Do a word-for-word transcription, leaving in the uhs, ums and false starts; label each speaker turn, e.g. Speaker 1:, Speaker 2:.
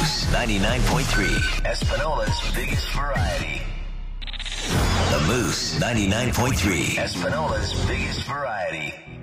Speaker 1: Moose ninety-nine point three, Espanola's biggest variety. The Moose ninety-nine point three, Espanola's biggest variety.